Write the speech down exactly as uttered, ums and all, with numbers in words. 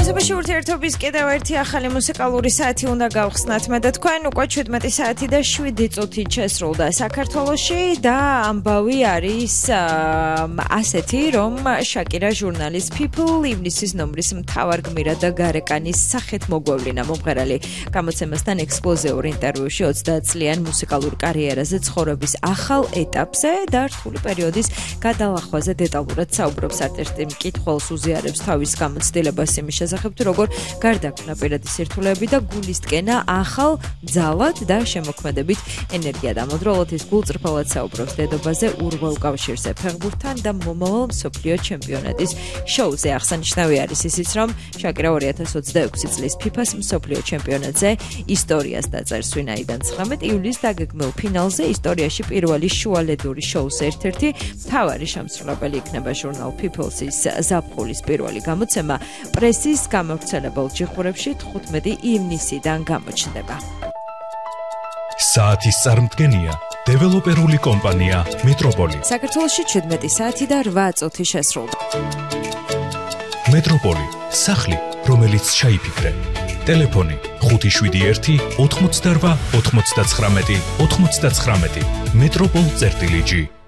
ამასობაში ურთიერთობის კიდევ ერთი ახალი მუსიკალური საათი უნდა გავხსნათ მე და თქვენ უკვე შვიდმეტი საათი და შვიდი წუთი შესრულდა საქართველოში და ამბავი არის ასეთი რომ შაკირა ჟურნალის People ივნისის ნომრის მთავარ გმირად და გარეკანის სახით მოგვევლინა მომღერალი გამოცემასთან ექსკლუზიურ ინტერვიუში ოცდაათ წლიან მუსიკალურ კარიერაზე ცხოვრების ახალ ეტაპზე და რთული პერიოდის გადალახვაზე დეტალურად საუბრობს არტისტი მკითხველს უზიარებს თავის გამოცდილებას იმის შესახებ თუ როგორ გარდაქმნა პირადი სირთულეები და გულისტკენა ახალ ძალად და შემოქმედებით ენერგია დამოდროულად ის გულწრფელად საუბრობს დედობაზე ურღვევ კავშირზე ფეხბურთთან და მომავალ მსოფლიო ჩემპიონატის შოუზე აღსანიშნავი არის ისიც რომ შაკირა ორი ათას ოცდაექვსი წლის ფიფას მსოფლიო ჩემპიონატზე ისტორიას დაწერს ვინაიდან ცხრამეტი ივლისს დაგეგმილ ფინალზე ისტორიაში პირველი შუალედური შოუს ერთ-ერთი მთავარი შემსრულებელი იქნება ჟურნალ People's-ის ზაფხულის პირველი გამოცემა პრესის გამავრცელებელ ჯიხურებში თხუთმეტი ივნისიდან გამოჩნდება. საათის წარმდგენია დეველოპერული კომპანია მეტროპოლი. საქართველოში შვიდმეტი საათი და რვა წუთი შესრულდა. მეტროპოლი, სახლი, რომელიც ჩაიფიქრე. ტელეფონი ხუთი შვიდი ერთი ოთხმოცდარვა ოთხმოცდაცხრამეტი ოთხმოცდაცხრამეტი. მეტროპოლ წერტილი ჯი